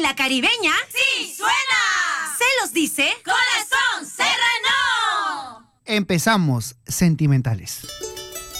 la caribeña ¡sí suena! se los dice ¡Corazón Serrano! Empezamos, sentimentales.